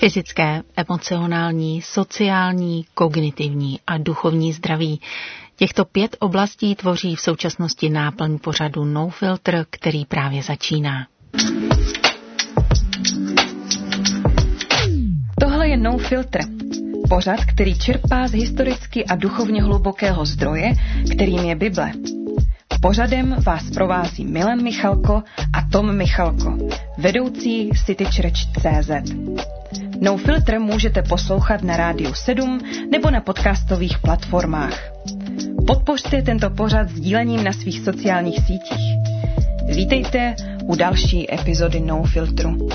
Fyzické, emocionální, sociální, kognitivní a duchovní zdraví. Těchto 5 oblastí tvoří v současnosti náplň pořadu No Filter, který právě začíná. Tohle je No Filter. Pořad, který čerpá z historicky a duchovně hlubokého zdroje, kterým je Bible. Pořadem vás provází Milan Michalko a Tom Michalko, vedoucí citychurch.cz. No Filter můžete poslouchat na Rádiu 7 nebo na podcastových platformách. Podpořte tento pořad sdílením na svých sociálních sítích. Vítejte u další epizody No Filtru.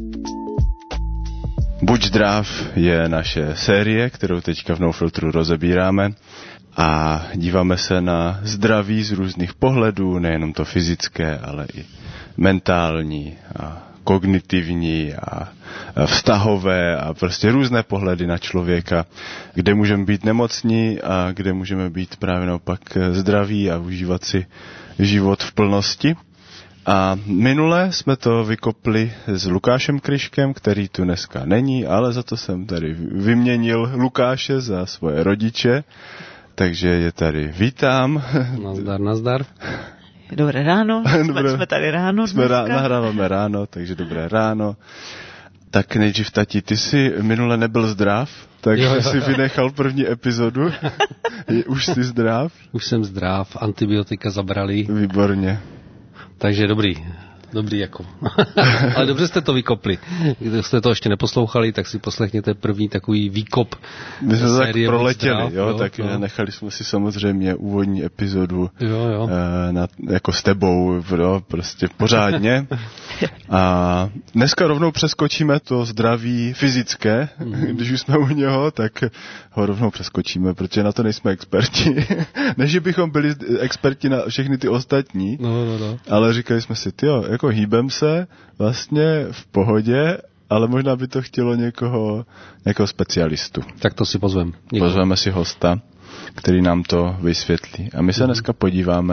Buď zdrav je naše série, kterou teďka v No Filtru rozebíráme a díváme se na zdraví z různých pohledů, nejenom to fyzické, ale i mentální a kognitivní a vztahové a prostě různé pohledy na člověka, kde můžeme být nemocní a kde můžeme být právě naopak zdraví a užívat si život v plnosti. A minule jsme to vykopli s Lukášem Kryškem, který tu dneska není, ale za to jsem tady vyměnil Lukáše za svoje rodiče, takže je tady vítám. Nazdar. Dobré ráno, jsme tady ráno dneska. Nahráváme ráno, takže dobré ráno. Tak nejdřív, tati, ty jsi minule nebyl zdrav, takže jsi vynechal první epizodu. Už jsi zdrav? Už jsem zdrav, antibiotika zabrali. Výborně. Takže dobrý jako. Ale dobře jste to vykopli. Když jste to ještě neposlouchali, tak si poslechněte první takový výkop. My jsme to tak proletěli, tak nechali jsme si samozřejmě úvodní epizodu jako s tebou, prostě pořádně. A dneska rovnou přeskočíme to zdraví fyzické. Když už jsme u něho, tak ho rovnou přeskočíme, protože na to nejsme experti. Než bychom byli experti na všechny ty ostatní, ale říkali jsme si, jako hýbem se vlastně v pohodě, ale možná by to chtělo někoho specialistu. Tak to si pozveme. Pozveme si hosta, který nám to vysvětlí. A my se dneska podíváme